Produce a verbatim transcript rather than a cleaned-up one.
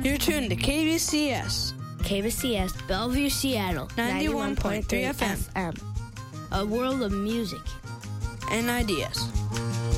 You're tuned to K B C S. K B C S, Bellevue, Seattle. ninety-one point three F M. A world of music and ideas.